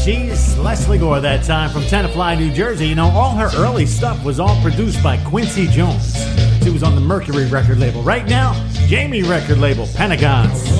She's Leslie Gore that time from Tenafly, New Jersey. You know, all her early stuff was all produced by Quincy Jones. She was on the Mercury record label. Right now, Jamie record label, Pentagons.